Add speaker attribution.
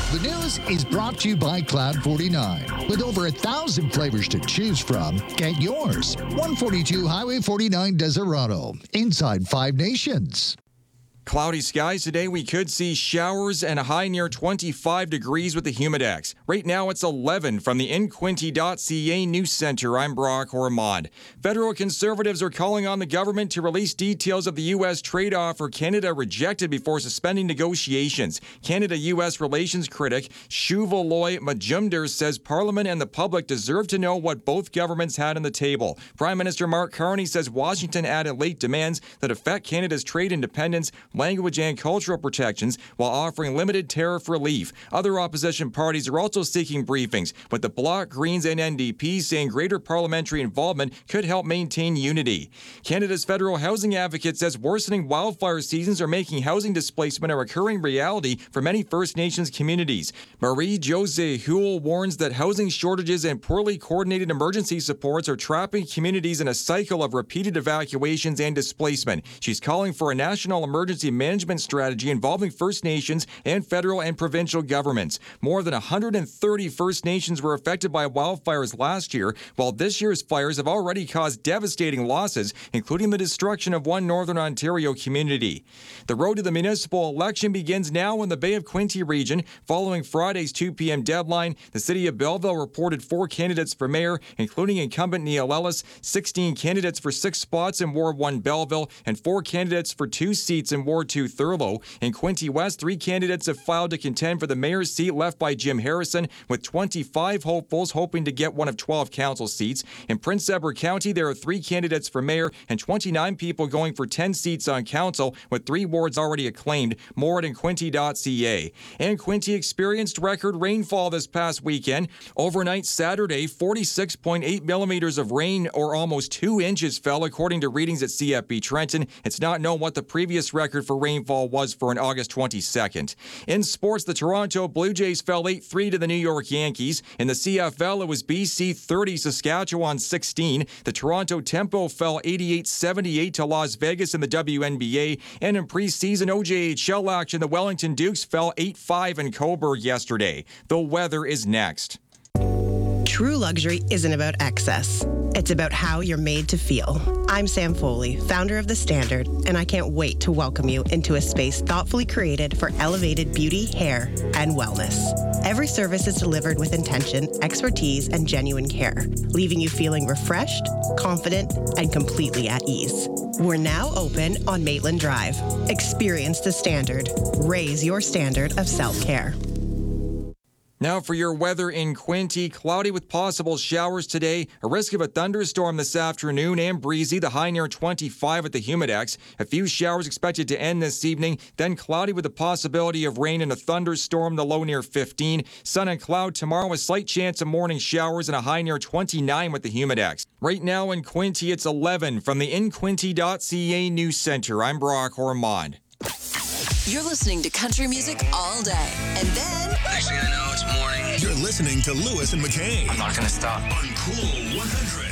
Speaker 1: The news is brought to you by Cloud 49. With over 1,000 flavors to choose from, get yours. 142 Highway 49 Desirado, inside Five Nations.
Speaker 2: Cloudy skies today. We could see showers and a high near 25 degrees with the humidex. Right now it's 11 from the InQuinty.ca News Center. I'm Brock Ormond. Federal Conservatives are calling on the government to release details of the U.S. trade offer Canada rejected before suspending negotiations. Canada-U.S. relations critic Shuvaloy Majumdar says Parliament and the public deserve to know what both governments had on the table. Prime Minister Mark Carney says Washington added late demands that affect Canada's trade independence, language and cultural protections while offering limited tariff relief. Other opposition parties are also seeking briefings, with the Bloc, Greens and NDP saying greater parliamentary involvement could help maintain unity. Canada's federal housing advocate says worsening wildfire seasons are making housing displacement a recurring reality for many First Nations communities. Marie-Josée Huel warns that housing shortages and poorly coordinated emergency supports are trapping communities in a cycle of repeated evacuations and displacement. She's calling for a national emergency management strategy involving First Nations and federal and provincial governments. More than 130 First Nations were affected by wildfires last year, while this year's fires have already caused devastating losses, including the destruction of one Northern Ontario community. The road to the municipal election begins now in the Bay of Quinte region. Following Friday's 2 p.m. deadline, the city of Belleville reported 4 candidates for mayor, including incumbent Neil Ellis, 16 candidates for 6 spots in Ward 1 Belleville, and 4 candidates for 2 seats in Ward 2 Thurlow. In Quinte West, 3 candidates have filed to contend for the mayor's seat left by Jim Harrison, with 25 hopefuls hoping to get one of 12 council seats. In Prince Edward County, there are 3 candidates for mayor and 29 people going for 10 seats on council, with 3 wards already acclaimed. More at InQuinty.ca. And Quinte experienced record rainfall this past weekend. Overnight Saturday, 46.8 millimeters of rain, or almost 2 inches, fell according to readings at CFB Trenton. It's not known what the previous record for rainfall was for an August 22nd. In sports, the Toronto Blue Jays fell 8-3 to the New York Yankees. In the CFL, it was BC 30, Saskatchewan 16. The Toronto Tempo fell 88-78 to Las Vegas in the WNBA. And in preseason OJHL action, the Wellington Dukes fell 8-5 in Cobourg yesterday. The weather is next.
Speaker 3: True luxury isn't about excess. It's about how you're made to feel. I'm Sam Foley, founder of The Standard, and I can't wait to welcome you into a space thoughtfully created for elevated beauty, hair, and wellness. Every service is delivered with intention, expertise, and genuine care, leaving you feeling refreshed, confident, and completely at ease. We're now open on Maitland Drive. Experience The Standard. Raise your standard of self-care.
Speaker 2: Now for your weather in Quinte. Cloudy with possible showers today. A risk of a thunderstorm this afternoon and breezy. The high near 25 at the humidex. A few showers expected to end this evening. Then cloudy with the possibility of rain and a thunderstorm. The low near 15. Sun and cloud tomorrow. A slight chance of morning showers and a high near 29 with the humidex. Right now in Quinte, it's 11 from the InQuinty.ca News Center. I'm Brock Ormond.
Speaker 4: You're listening to country music all day. And then...
Speaker 5: Next thing I know, it's morning.
Speaker 6: You're listening to Lewis and McKay.
Speaker 5: I'm not going to stop.
Speaker 6: On Cool 100.